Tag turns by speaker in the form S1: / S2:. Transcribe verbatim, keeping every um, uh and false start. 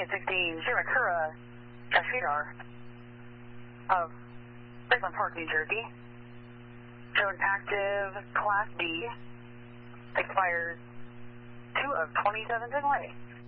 S1: eight sixteen Shimakura Ashidar of Bridgeland Park, New Jersey. Showed active Class B. Expires two of twenty-seven Signal A.